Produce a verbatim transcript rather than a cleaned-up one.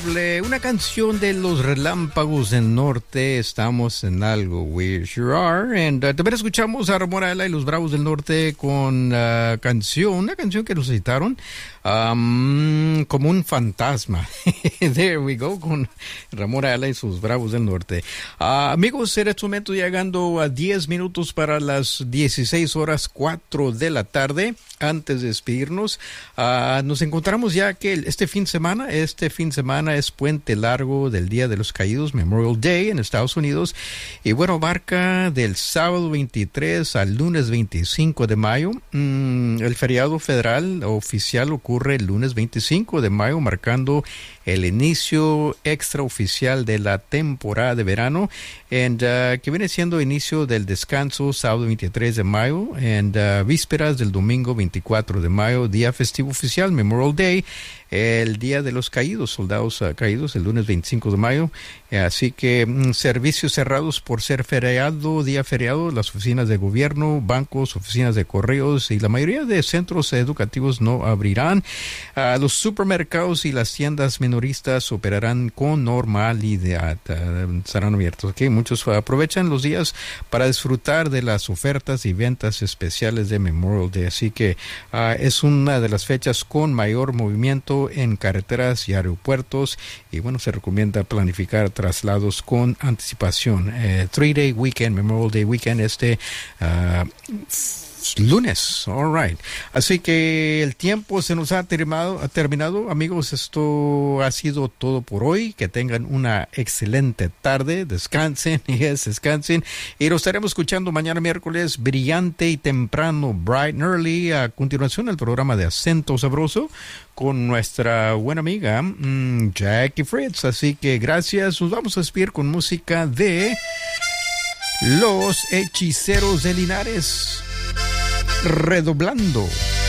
Una canción de los Relámpagos del Norte. Estamos en algo, we sure are. And uh, también escuchamos a Ramón Ayala y los Bravos del Norte con uh, canción, una canción que nos citaron um, como un fantasma. There we go, con Ramón Ayala y sus Bravos del Norte. Uh, amigos, en este momento llegando a diez minutos para las dieciséis horas cuatro de la tarde. Antes de despedirnos, uh, nos encontramos ya que este fin de semana, este fin de semana es puente largo del Día de los Caídos, Memorial Day en Estados Unidos, y bueno, marca del sábado veintitrés al lunes veinticinco de mayo. Mm, el feriado federal oficial ocurre el lunes veinticinco de mayo, marcando el inicio extraoficial de la temporada de verano, and, uh, que viene siendo inicio del descanso sábado veintitrés de mayo, and uh, vísperas del domingo veinticuatro de mayo, día festivo oficial, Memorial Day, el Día de los Caídos, soldados uh, caídos, el lunes veinticinco de mayo. Eh, así que mm, servicios cerrados por ser feriado, día feriado, las oficinas de gobierno, bancos, oficinas de correos y la mayoría de centros educativos no abrirán. Uh, los supermercados y las tiendas minoristas operarán con normalidad, uh, estarán abiertos. Okay, muchos aprovechan los días para disfrutar de las ofertas y ventas especiales de Memorial Day. Así que uh, es una de las fechas con mayor movimiento en carreteras y aeropuertos, y bueno, se recomienda planificar traslados con anticipación. Eh, three day weekend, Memorial Day weekend, este uh, lunes. All right. Así que el tiempo se nos ha terminado, ha terminado, amigos. Esto ha sido todo por hoy. Que tengan una excelente tarde. Descansen, yes, descansen. Y nos estaremos escuchando mañana miércoles, brillante y temprano, bright and early. A continuación, el programa de Acento Sabroso con nuestra buena amiga mmm, Jackie Fritz. Así que gracias. Nos vamos a despedir con música de Los Hechiceros de Linares. Redoblando.